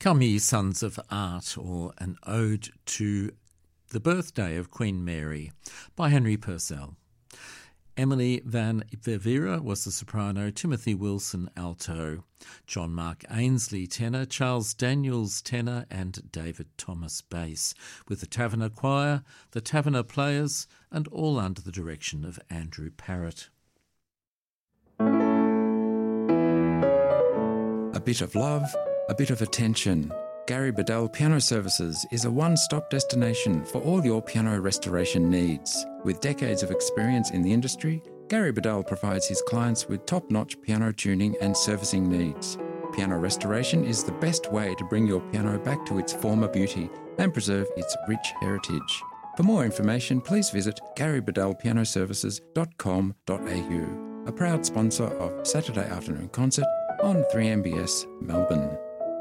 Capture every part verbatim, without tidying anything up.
Come Ye Sons of Art, or an ode to the birthday of Queen Mary by Henry Purcell. Emily Van Verveer was the soprano, Timothy Wilson alto, John Mark Ainsley tenor, Charles Daniels tenor and David Thomas bass, with the Taverner Choir, the Taverner Players, and all under the direction of Andrew Parrott. A bit of love, a bit of attention. Gary Bedell Piano Services is a one-stop destination for all your piano restoration needs. With decades of experience in the industry, Gary Bedell provides his clients with top-notch piano tuning and servicing needs. Piano restoration is the best way to bring your piano back to its former beauty and preserve its rich heritage. For more information, please visit gary bedell piano services dot com dot a u, a proud sponsor of Saturday Afternoon Concert on three M B S Melbourne.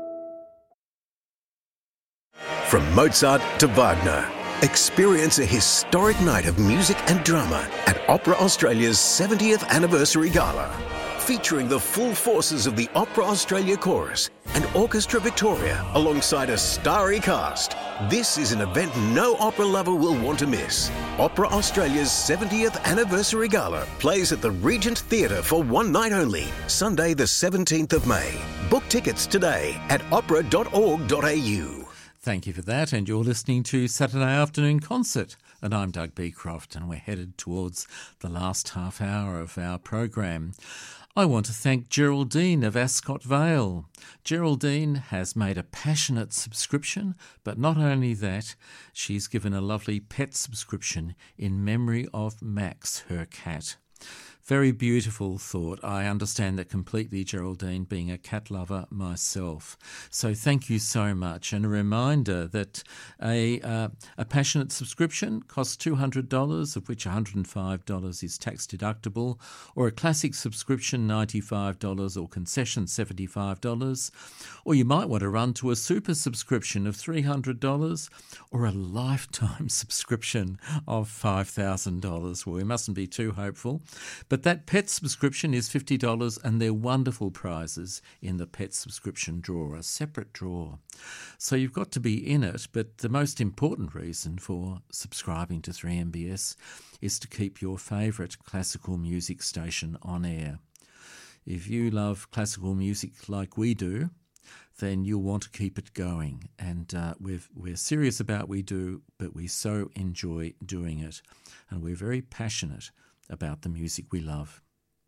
From Mozart to Wagner, experience a historic night of music and drama at Opera Australia's seventieth Anniversary Gala, featuring the full forces of the Opera Australia Chorus and Orchestra Victoria alongside a starry cast. This is an event no opera lover will want to miss. Opera Australia's seventieth Anniversary Gala plays at the Regent Theatre for one night only, Sunday the seventeenth of May. Book tickets today at opera dot org dot a u. Thank you for that, and you're listening to Saturday Afternoon Concert, and I'm Doug Beecroft, and we're headed towards the last half hour of our program. I want to thank Geraldine of Ascot Vale. Geraldine has made a passionate subscription, but not only that, she's given a lovely pet subscription in memory of Max, her cat. Very beautiful thought. I understand that completely, Geraldine, being a cat lover myself. So thank you so much. And a reminder that a uh, a passionate subscription costs two hundred dollars, of which one hundred five dollars is tax deductible, or a classic subscription, ninety-five dollars, or concession, seventy-five dollars. Or you might want to run to a super subscription of three hundred dollars, or a lifetime subscription of five thousand dollars. Well, we mustn't be too hopeful. But that pet subscription is fifty dollars, and they're wonderful prizes in the pet subscription drawer, a separate drawer. So you've got to be in it, but the most important reason for subscribing to three M B S is to keep your favourite classical music station on air. If you love classical music like we do, then you'll want to keep it going. And uh, we've, we're serious about what we do, but we so enjoy doing it. And we're very passionate about the music we love.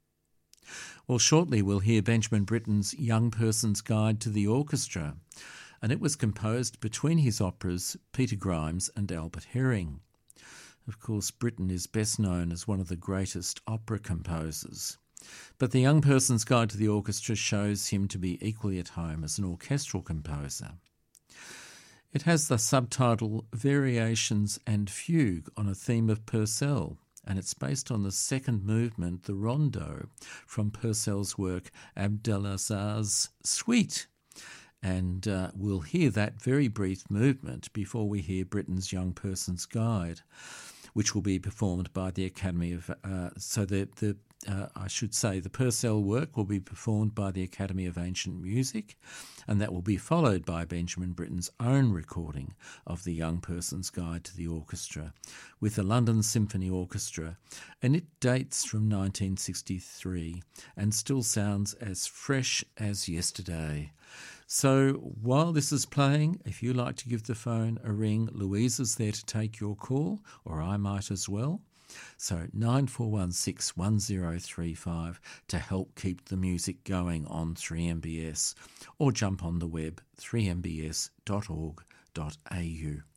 Well, shortly we'll hear Benjamin Britten's Young Person's Guide to the Orchestra, and it was composed between his operas Peter Grimes and Albert Herring. Of course, Britten is best known as one of the greatest opera composers, but the Young Person's Guide to the Orchestra shows him to be equally at home as an orchestral composer. It has the subtitle Variations and Fugue on a Theme of Purcell, and it's based on the second movement, the Rondo, from Purcell's work Abdelazar's Suite. And uh, we'll hear that very brief movement before we hear Britten's Young Person's Guide, which will be performed by the Academy of... Uh, so the, the uh, I should say the Purcell work will be performed by the Academy of Ancient Music, and that will be followed by Benjamin Britten's own recording of the Young Person's Guide to the Orchestra with the London Symphony Orchestra, and it dates from nineteen sixty-three and still sounds as fresh as yesterday. So while this is playing, if you like to give the phone a ring, Louisa's there to take your call, or I might as well. So nine four one six one zero three five to help keep the music going on three M B S, or jump on the web three m b s dot org dot a u.